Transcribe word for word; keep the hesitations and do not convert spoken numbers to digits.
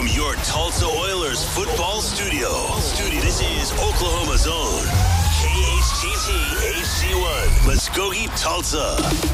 from your Tulsa Oilers football studio. Studio. This is Oklahoma's own K H T T H C one. Muskogee, Tulsa.